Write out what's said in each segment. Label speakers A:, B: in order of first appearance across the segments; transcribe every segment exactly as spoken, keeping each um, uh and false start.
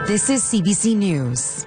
A: This is C B C News.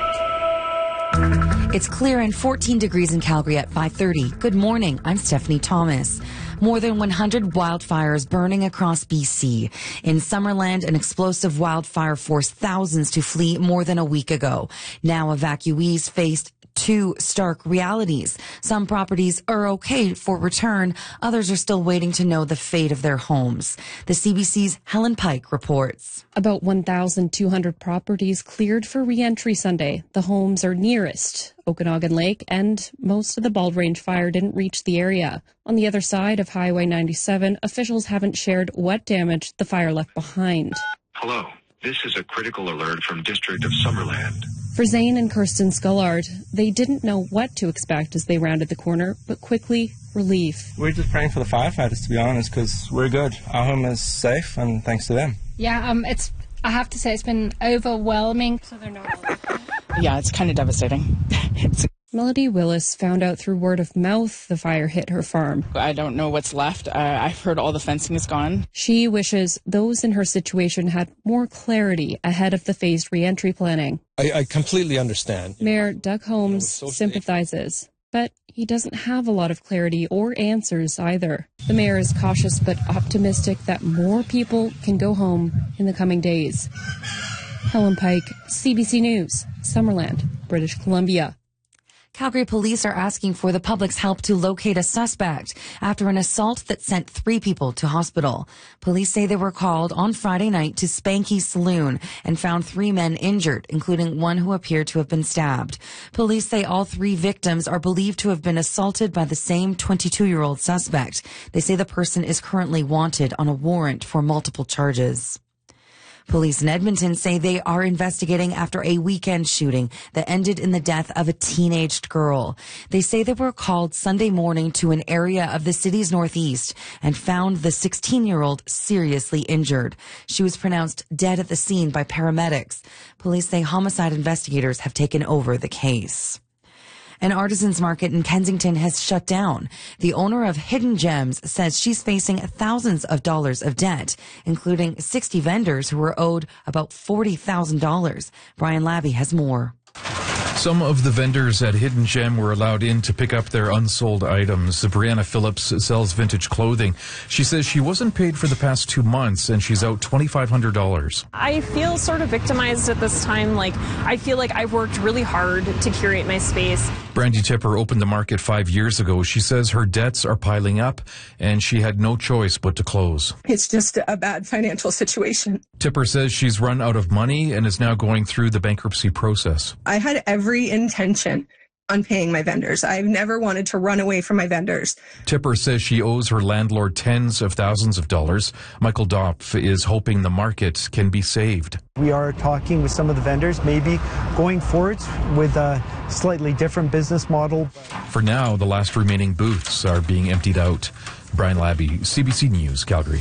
A: It's clear and fourteen degrees in Calgary at five thirty. Good morning. I'm Stephanie Thomas. More than one hundred wildfires burning across B C. In Summerland, an explosive wildfire forced thousands to flee more than a week ago. Now evacuees faced two stark realities. Some properties are okay for return. Others are still waiting to know the fate of their homes. The C B C's Helen Pike reports.
B: About one thousand two hundred properties cleared for re-entry Sunday. The homes are nearest Okanagan Lake, and most of the Bald Range fire didn't reach the area. On the other side of Highway ninety-seven, officials haven't shared what damage the fire left behind.
C: Hello, this is a critical alert from District of Summerland.
B: For Zane and Kirsten Scullard, they didn't know what to expect as they rounded the corner, but quickly, relief.
D: We're just praying for the firefighters, to be honest, because we're good. Our home is safe, and thanks to them.
E: Yeah, um, it's. I have to say it's been overwhelming. So they're not.
F: Yeah, it's kind of devastating. it's
B: Melody Willis found out through word of mouth the fire hit her farm.
F: I don't know what's left. Uh, I've heard all the fencing is gone.
B: She wishes those in her situation had more clarity ahead of the phased re-entry planning.
G: I, I completely understand.
B: Mayor Doug Holmes sympathizes, but he doesn't have a lot of clarity or answers either. The mayor is cautious but optimistic that more people can go home in the coming days. Helen Pike, C B C News, Summerland, British Columbia.
A: Calgary police are asking for the public's help to locate a suspect after an assault that sent three people to hospital. Police say they were called on Friday night to Spanky Saloon and found three men injured, including one who appeared to have been stabbed. Police say all three victims are believed to have been assaulted by the same twenty-two-year-old suspect. They say the person is currently wanted on a warrant for multiple charges. Police in Edmonton say they are investigating after a weekend shooting that ended in the death of a teenaged girl. They say they were called Sunday morning to an area of the city's northeast and found the sixteen-year-old seriously injured. She was pronounced dead at the scene by paramedics. Police say homicide investigators have taken over the case. An artisans market in Kensington has shut down. The owner of Hidden Gems says she's facing thousands of dollars of debt, including sixty vendors who are owed about forty thousand dollars. Brian Labby has more.
H: Some of the vendors at Hidden Gem were allowed in to pick up their unsold items. Brianna Phillips sells vintage clothing. She says she wasn't paid for the past two months and she's out twenty-five hundred dollars.
I: I feel sort of victimized at this time. Like, I feel like I've worked really hard to curate my space.
H: Brandy Tipper opened the market five years ago. She says her debts are piling up and she had no choice but to close.
J: It's just a bad financial situation.
H: Tipper says she's run out of money and is now going through the bankruptcy process.
J: I had every intention on paying my vendors. I've never wanted to run away from my vendors.
H: Tipper says she owes her landlord tens of thousands of dollars. Michael Dopf is hoping the market can be saved.
K: We are talking with some of the vendors, maybe going forward with a slightly different business model.
H: For now, the last remaining booths are being emptied out. Brian Labby, C B C News, Calgary.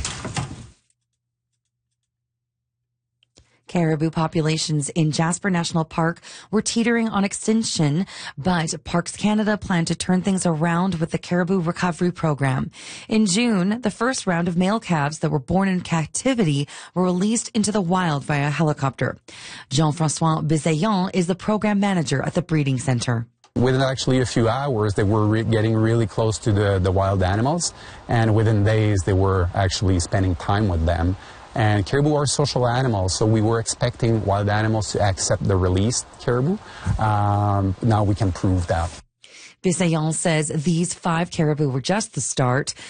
A: Caribou populations in Jasper National Park were teetering on extinction, but Parks Canada plan to turn things around with the Caribou Recovery Program. In June, the first round of male calves that were born in captivity were released into the wild via helicopter. Jean-François Bisaillon is the program manager at the breeding center.
L: Within actually a few hours, they were re getting really close to the, the wild animals, and within days, they were actually spending time with them. And caribou are social animals, so we were expecting wild animals to accept the released caribou. Um, now we can prove that.
A: Bisaillon says these five caribou were just the start.